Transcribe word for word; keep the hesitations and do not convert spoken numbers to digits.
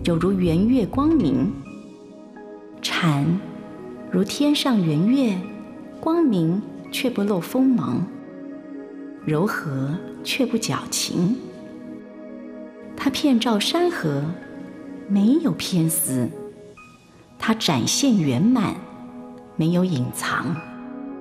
有如圆月光明。禅如天上圆月，光明却不露锋芒，柔和却不矫情。它遍照山河，没有偏私；它展现圆满，没有隐藏。